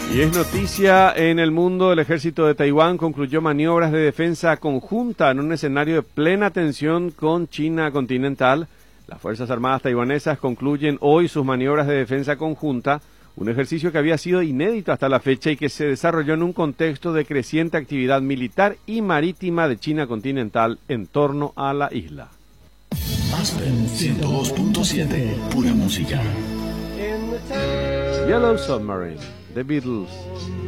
Y es noticia en el mundo, el ejército de Taiwán concluyó maniobras de defensa conjunta en un escenario de plena tensión con China continental. Las Fuerzas Armadas taiwanesas concluyen hoy sus maniobras de defensa conjunta, un ejercicio que había sido inédito hasta la fecha y que se desarrolló en un contexto de creciente actividad militar y marítima de China continental en torno a la isla. Aspen 102.7, pura música. Yellow Submarine, The Beatles.